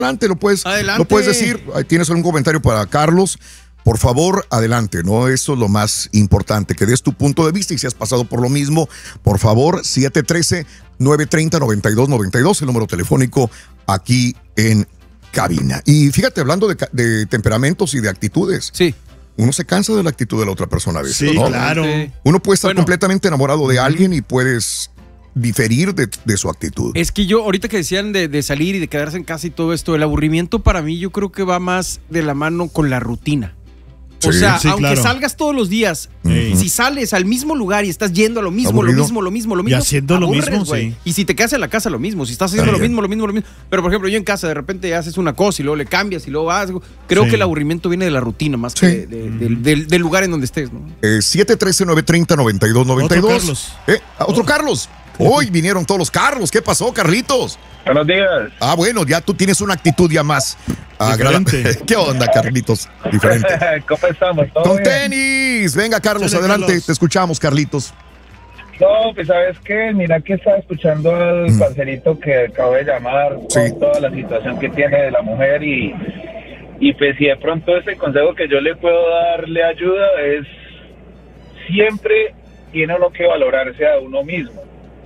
Adelante, lo puedes decir. ¿Tienes algún comentario para Carlos? Por favor, adelante, ¿no? Eso es lo más importante, que des tu punto de vista y si has pasado por lo mismo, por favor, 713-930-9292, el número telefónico aquí en cabina. Y fíjate, hablando de temperamentos y de actitudes. Sí. Uno se cansa de la actitud de la otra persona a veces, sí, ¿no? Claro. Uno puede estar completamente enamorado de alguien y puedes diferir de su actitud. Es que yo, ahorita que decían de salir y de quedarse en casa y todo esto, el aburrimiento para mí yo creo que va más de la mano con la rutina. O sea, aunque salgas todos los días, si sales al mismo lugar y estás yendo a lo mismo, Aburrido. lo mismo, y haciendo aburres, lo mismo, güey. sí. Y si te quedas en la casa, lo mismo. Si estás haciendo lo mismo. Pero, por ejemplo, yo en casa de repente haces una cosa y luego le cambias y luego vas. Creo que el aburrimiento viene de la rutina más que del lugar en donde estés, ¿no? 713-930-9292. Otro Carlos. Otro Carlos. Hoy vinieron todos los Carlos. ¿Qué pasó, Carlitos? Buenos días. Bueno, ya tú tienes una actitud ya más diferente. ¿Qué onda, Carlitos? Diferente. ¿Cómo estamos? Con tenis. Venga, Carlos, adelante. Carlos. Te escuchamos, Carlitos. No, pues ¿sabes qué? Mira que estaba escuchando al parcerito que acabo de llamar con toda la situación que tiene de la mujer y pues si de pronto ese consejo que yo le puedo dar le ayuda es siempre tiene uno que valorarse a uno mismo.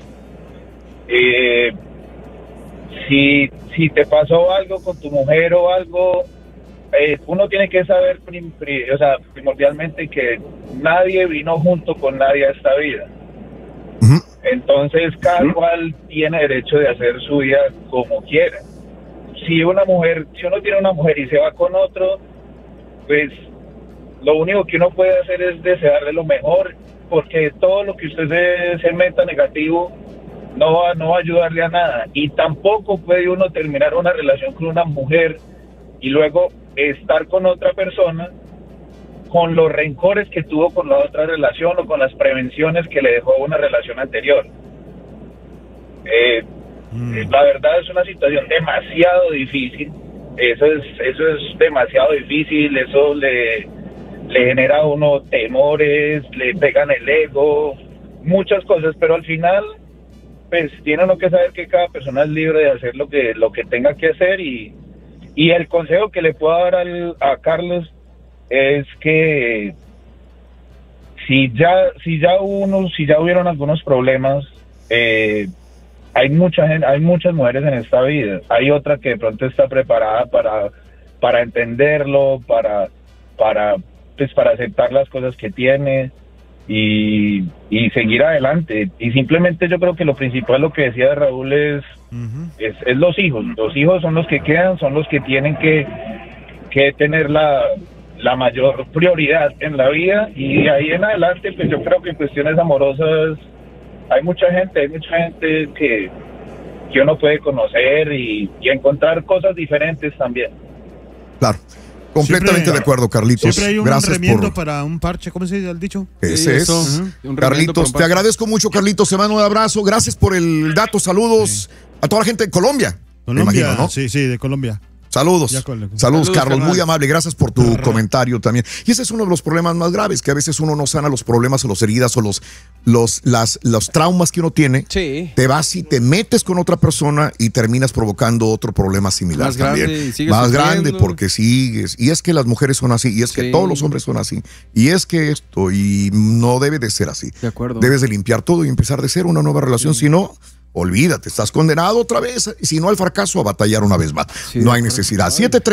Si te pasó algo con tu mujer o algo, uno tiene que saber primordialmente que nadie vino junto con nadie a esta vida. Entonces cada cual tiene derecho de hacer su vida como quiera. Si uno tiene una mujer y se va con otro, pues lo único que uno puede hacer es desearle lo mejor, porque todo lo que usted se meta negativo no va a ayudarle a nada. Y tampoco puede uno terminar una relación con una mujer y luego estar con otra persona con los rencores que tuvo con la otra relación o con las prevenciones que le dejó una relación anterior. La verdad es una situación demasiado difícil. Eso es demasiado difícil. Eso le genera a uno temores, le pegan el ego, muchas cosas, pero al final pues tiene uno que saber que cada persona es libre de hacer lo que tenga que hacer y el consejo que le puedo dar a Carlos es que si ya hubieron algunos problemas, hay muchas mujeres en esta vida. Hay otra que de pronto está preparada para entenderlo, para aceptar las cosas que tiene y seguir adelante. Y simplemente yo creo que lo principal, lo que decía Raúl, es los hijos. Los hijos son los que quedan, son los que tienen que tener la mayor prioridad en la vida, y de ahí en adelante pues yo creo que en cuestiones amorosas hay mucha gente que uno puede conocer y encontrar cosas diferentes también. Claro. Completamente de acuerdo, Carlitos. Siempre hay un remiendo para un parche, ¿cómo se dice el dicho? Ese es. Carlitos, te agradezco mucho, Carlitos. Te mando un abrazo. Gracias por el dato. Saludos a toda la gente de Colombia. Colombia, imagino, ¿no? Sí, de Colombia. Saludos. Saludos, Carlos. Muy amable. Gracias por tu comentario también. Y ese es uno de los problemas más graves, que a veces uno no sana los problemas o las heridas o los traumas que uno tiene. Sí. Te vas y te metes con otra persona y terminas provocando otro problema similar más también. Más grande porque sigues. Y es que las mujeres son así. Y es que todos los hombres son así. Y es que esto, y no debe de ser así. De acuerdo. Debes de limpiar todo y empezar de cero una nueva relación. Si no, olvídate, estás condenado otra vez, y si no al fracaso, a batallar una vez más. Sí, no hay necesidad.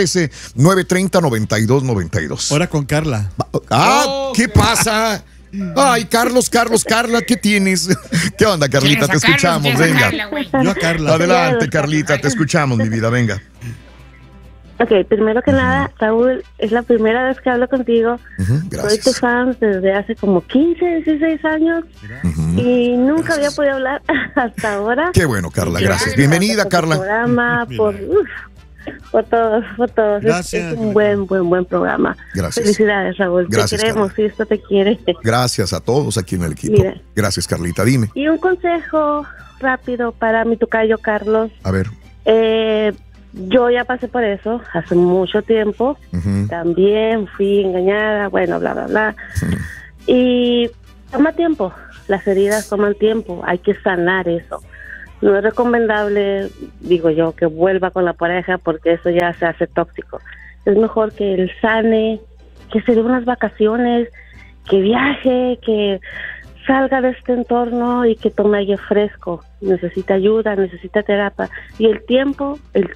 713-930-9292. Ahora con Carla. ¿Qué pasa? Ay, Carla, ¿qué tienes? ¿Qué onda, Carlita? Te escuchamos, venga. Yo a Carla. Adelante, Carlita, te escuchamos, mi vida, venga. Ok, primero que nada, Raúl, es la primera vez que hablo contigo. Soy tu fan desde hace como 15, 16 años y nunca había podido hablar hasta ahora. Qué bueno, Carla, gracias. Bienvenida, Carla. Programa, por todo. Gracias. Es un buen programa. Gracias. Felicidades, Raúl. Gracias, te queremos, Carla. y esto te quiere. Gracias a todos aquí en el equipo. Mira. Gracias, Carlita, dime. Y un consejo rápido para mi tocayo Carlos. A ver. Yo ya pasé por eso hace mucho tiempo. También fui engañada, bueno, bla, bla, bla. Y toma tiempo. Las heridas toman tiempo. Hay que sanar eso. no es recomendable, digo yo, que vuelva con la pareja porque eso ya se hace tóxico. Es mejor que él sane, que se dé unas vacaciones, que viaje, que salga de este entorno y que tome aire fresco. Necesita ayuda, necesita terapia. Y el tiempo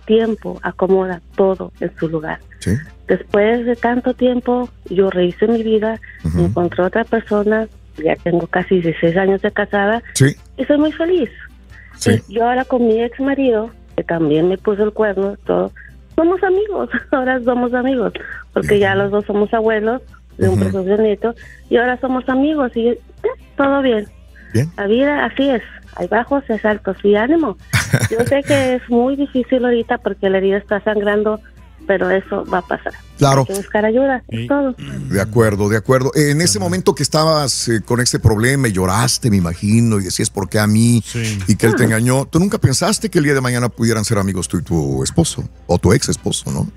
acomoda todo en su lugar. ¿Sí? Después de tanto tiempo, yo rehice mi vida, encontré otra persona, ya tengo casi 16 años de casada, sí, y soy muy feliz. Sí. Y yo ahora con mi ex marido, que también me puso el cuerno, todo, somos amigos, ahora somos amigos, porque ya los dos somos abuelos de un precioso nieto, y ahora somos amigos, y todo bien. Bien. La vida así es, hay bajos y hay altos, y ánimo. Yo sé que es muy difícil ahorita porque la herida está sangrando, pero eso va a pasar. Claro. Hay que buscar ayuda, es todo. De acuerdo. En ese momento que estabas con ese problema y lloraste, me imagino, y decías, ¿por qué a mí? Sí. Y que él te engañó. ¿Tú nunca pensaste que el día de mañana pudieran ser amigos tú y tu esposo? O tu ex esposo, ¿no?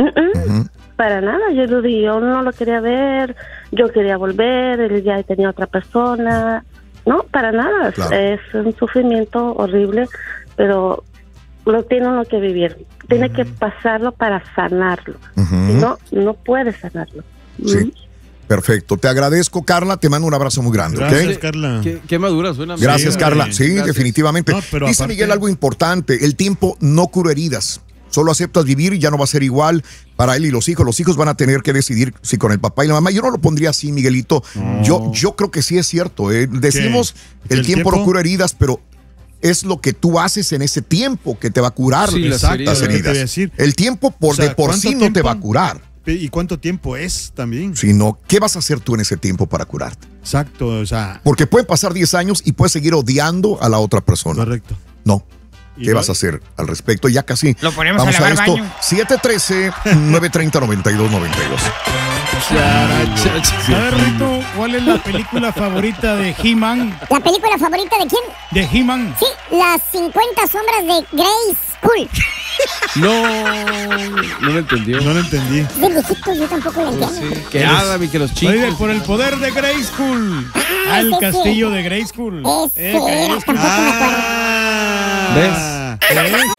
Para nada, yo no lo quería ver, yo quería volver, él ya tenía otra persona. No, para nada, claro. Es un sufrimiento horrible, pero lo tiene uno que vivir. Tiene que pasarlo para sanarlo. Si no, no puede sanarlo. Sí. Perfecto. Te agradezco, Carla. Te mando un abrazo muy grande. Gracias, ¿ok? Carla. Qué madura suena. Gracias, Carla. Sí, Gracias. definitivamente. No, pero Dice aparte- Miguel algo importante. El tiempo no cura heridas. Solo aceptas vivir y ya no va a ser igual para él y los hijos. Los hijos van a tener que decidir si con el papá y la mamá. Yo no lo pondría así, Miguelito. No. Yo creo que sí es cierto. Decimos ¿Que el el tiempo no tiempo? cura heridas, pero es lo que tú haces en ese tiempo que te va a curar Sí, las las heridas. heridas. Te voy a decir. El tiempo O sea, de por sí ¿cuánto no te va a tiempo? curar, ¿Y cuánto tiempo es también? sino qué vas a hacer tú en ese tiempo para curarte. Exacto, o sea, Porque pueden pasar 10 años y puedes seguir odiando a la otra persona. correcto. No. ¿Y ¿Qué no? vas a hacer al respecto? Ya casi. Lo ponemos Vamos a lavar esto. baño. 713-930-9292. A ver, Rito, ¿cuál es la película favorita de He-Man? ¿La película favorita de quién? ¿De He-Man? Sí, Las 50 sombras de Grey School. No lo entendió. No lo entendí. De viejitos, yo tampoco la entiendo. Sí, que Adam y que los chicos. Oye, por el poder de Grey School. El ese castillo de Grey School. Ese era, tampoco me acuerdo. ¿Ves? ¿Eh?